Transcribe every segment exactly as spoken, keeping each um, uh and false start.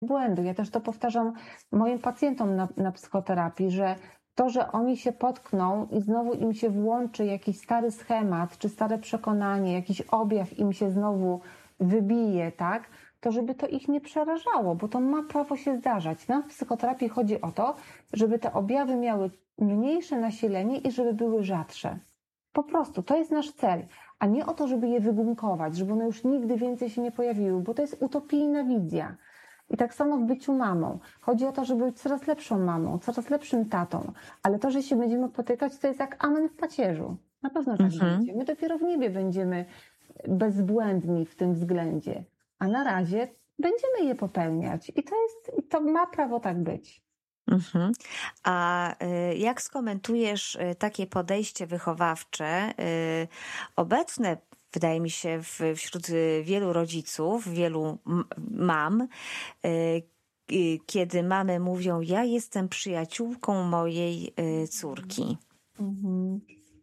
błędu. Ja też to powtarzam moim pacjentom na, na psychoterapii, że to, że oni się potkną i znowu im się włączy jakiś stary schemat, czy stare przekonanie, jakiś objaw im się znowu wybije, tak, to żeby to ich nie przerażało, bo to ma prawo się zdarzać. Nam w psychoterapii chodzi o to, żeby te objawy miały mniejsze nasilenie i żeby były rzadsze. Po prostu, to jest nasz cel, a nie o to, żeby je wygumkować, żeby one już nigdy więcej się nie pojawiły, bo to jest utopijna wizja. I tak samo w byciu mamą. Chodzi o to, żeby być coraz lepszą mamą, coraz lepszym tatą, ale to, że się będziemy potykać, to jest jak amen w pacierzu. Na pewno tak Mhm. będzie. My dopiero w niebie będziemy bezbłędni w tym względzie, a na razie będziemy je popełniać i to jest, i to ma prawo tak być. Mhm. A y, jak skomentujesz y, takie podejście wychowawcze, y, obecne, wydaje mi się, w, wśród y, wielu rodziców, wielu m- mam, y, y, kiedy mamy mówią, ja jestem przyjaciółką mojej y, córki. Mhm.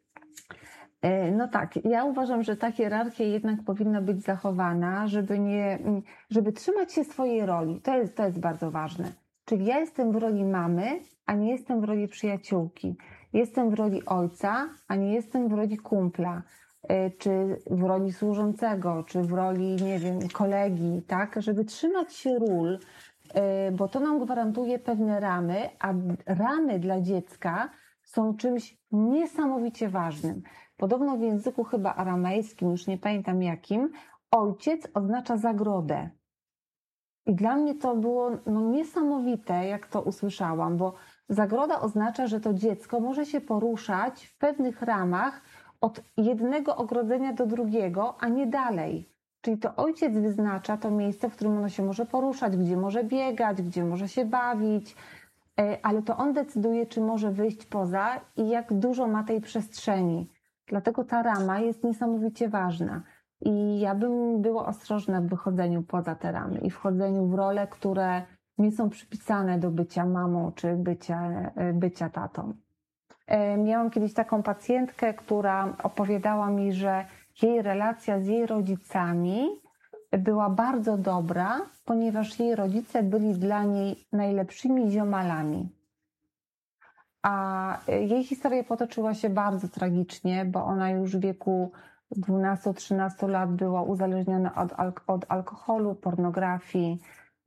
E, No tak, ja uważam, że ta hierarchia jednak powinna być zachowana, żeby nie, żeby trzymać się swojej roli. To jest, to jest bardzo ważne. Czyli ja jestem w roli mamy, a nie jestem w roli przyjaciółki. Jestem w roli ojca, a nie jestem w roli kumpla, e, czy w roli służącego, czy w roli, nie wiem, kolegi, tak? Żeby trzymać się ról, e, bo to nam gwarantuje pewne ramy, a ramy dla dziecka są czymś niesamowicie ważnym. Podobno w języku chyba aramejskim, już nie pamiętam jakim, ojciec oznacza zagrodę. I dla mnie to było no, niesamowite, jak to usłyszałam, bo zagroda oznacza, że to dziecko może się poruszać w pewnych ramach od jednego ogrodzenia do drugiego, a nie dalej. Czyli to ojciec wyznacza to miejsce, w którym ono się może poruszać, gdzie może biegać, gdzie może się bawić, ale to on decyduje, czy może wyjść poza i jak dużo ma tej przestrzeni. Dlatego ta rama jest niesamowicie ważna. I ja bym była ostrożna w wychodzeniu poza te ramy i wchodzeniu w role, które nie są przypisane do bycia mamą czy bycia, bycia tatą. Miałam kiedyś taką pacjentkę, która opowiadała mi, że jej relacja z jej rodzicami była bardzo dobra, ponieważ jej rodzice byli dla niej najlepszymi ziomalami. A jej historia potoczyła się bardzo tragicznie, bo ona już w wieku dwunastu trzynastu lat była uzależniona od, alk- od alkoholu, pornografii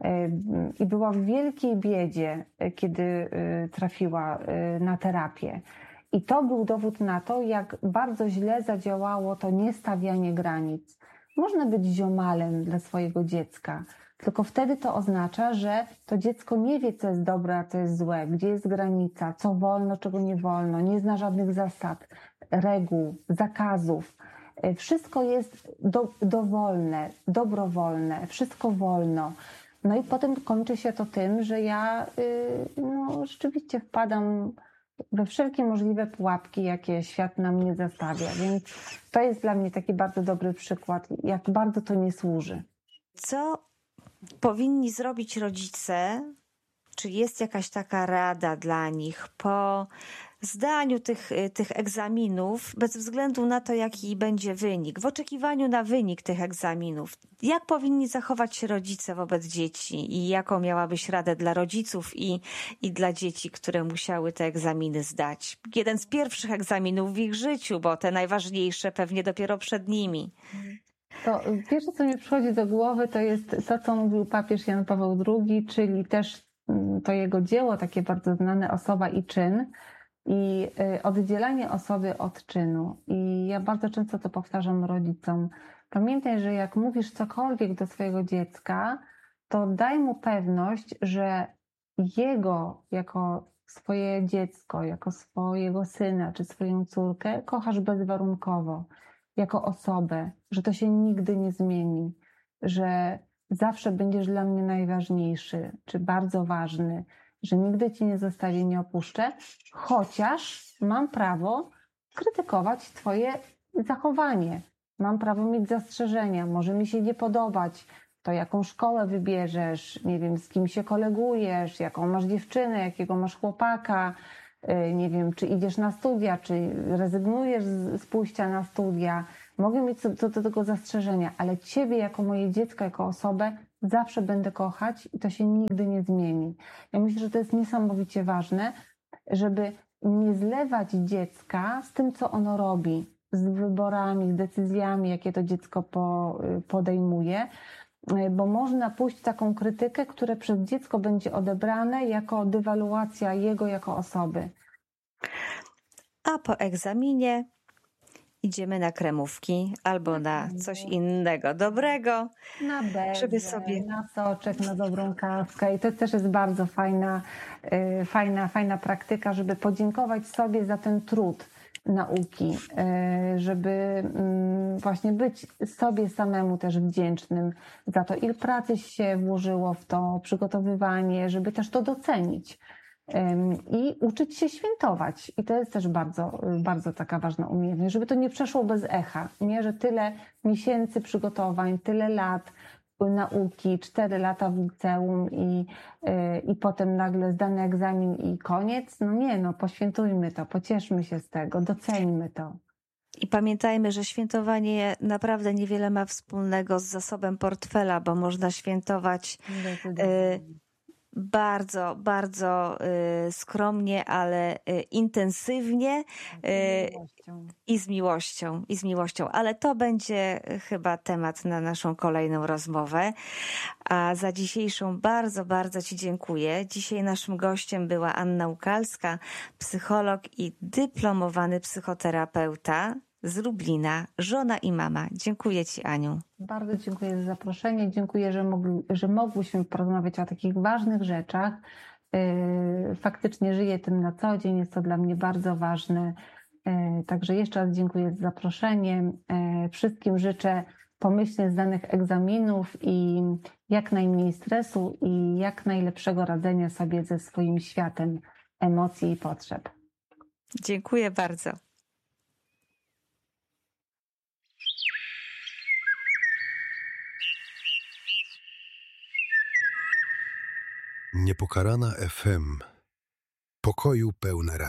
i była w wielkiej biedzie, kiedy trafiła na terapię. I to był dowód na to, jak bardzo źle zadziałało to niestawianie granic. Można być ziomalem dla swojego dziecka, tylko wtedy to oznacza, że to dziecko nie wie, co jest dobre, a co jest złe, gdzie jest granica, co wolno, czego nie wolno, nie zna żadnych zasad, reguł, zakazów. Wszystko jest do, dowolne, dobrowolne, wszystko wolno. No i potem kończy się to tym, że ja no, rzeczywiście wpadam we wszelkie możliwe pułapki, jakie świat nam nie zastawia. Więc to jest dla mnie taki bardzo dobry przykład, jak bardzo to nie służy. Co powinni zrobić rodzice? Czy jest jakaś taka rada dla nich po zdaniu tych, tych egzaminów, bez względu na to, jaki będzie wynik, w oczekiwaniu na wynik tych egzaminów? Jak powinni zachować się rodzice wobec dzieci i jaką miałabyś radę dla rodziców i, i dla dzieci, które musiały te egzaminy zdać? Jeden z pierwszych egzaminów w ich życiu, bo te najważniejsze pewnie dopiero przed nimi. To pierwsze, co mi przychodzi do głowy, to jest to, co mówił papież Jan Paweł drugi, czyli też to jego dzieło, takie bardzo znane, Osoba i czyn, i oddzielanie osoby od czynu. I ja bardzo często to powtarzam rodzicom. Pamiętaj, że jak mówisz cokolwiek do swojego dziecka, to daj mu pewność, że jego jako swoje dziecko, jako swojego syna czy swoją córkę kochasz bezwarunkowo, jako osobę, że to się nigdy nie zmieni, że zawsze będziesz dla mnie najważniejszy, czy bardzo ważny, że nigdy cię nie zostawię, nie opuszczę, chociaż mam prawo krytykować twoje zachowanie. Mam prawo mieć zastrzeżenia, może mi się nie podobać to, jaką szkołę wybierzesz, nie wiem, z kim się kolegujesz, jaką masz dziewczynę, jakiego masz chłopaka, nie wiem, czy idziesz na studia, czy rezygnujesz z pójścia na studia. Mogę mieć co do tego zastrzeżenia, ale ciebie jako moje dziecko, jako osobę zawsze będę kochać i to się nigdy nie zmieni. Ja myślę, że to jest niesamowicie ważne, żeby nie zlewać dziecka z tym, co ono robi, z wyborami, z decyzjami, jakie to dziecko po, podejmuje, bo można pójść w taką krytykę, które przez dziecko będzie odebrane jako dewaluacja jego jako osoby. A po egzaminie idziemy na kremówki albo na coś innego dobrego, Na bezę, żeby sobie... na soczek, na dobrą kawkę. I to też jest bardzo fajna, y, fajna, fajna praktyka, żeby podziękować sobie za ten trud nauki, y, żeby y, właśnie być sobie samemu też wdzięcznym za to, ile pracy się włożyło w to przygotowywanie, żeby też to docenić. I uczyć się świętować. I to jest też bardzo, bardzo taka ważna umiejętność, żeby to nie przeszło bez echa. Nie, że tyle miesięcy przygotowań, tyle lat nauki, cztery lata w liceum i, i potem nagle zdany egzamin i koniec. No nie, no poświętujmy to, pocieszmy się z tego, doceńmy to. I pamiętajmy, że świętowanie naprawdę niewiele ma wspólnego z zasobem portfela, bo można świętować bardzo, bardzo y, skromnie, ale y, intensywnie y, i z miłością, i z miłością. Ale to będzie chyba temat na naszą kolejną rozmowę. A za dzisiejszą bardzo, bardzo Ci dziękuję. Dzisiaj naszym gościem była Anna Ukalska, psycholog i dyplomowany psychoterapeuta z Lublina, żona i mama. Dziękuję Ci, Aniu. Bardzo dziękuję za zaproszenie. Dziękuję, że, mogli, że mogłyśmy porozmawiać o takich ważnych rzeczach. Faktycznie żyję tym na co dzień. Jest to dla mnie bardzo ważne. Także jeszcze raz dziękuję za zaproszenie. Wszystkim życzę pomyślnie zdanych egzaminów i jak najmniej stresu i jak najlepszego radzenia sobie ze swoim światem emocji i potrzeb. Dziękuję bardzo. Niepokalana F M. Pokoju pełne radio.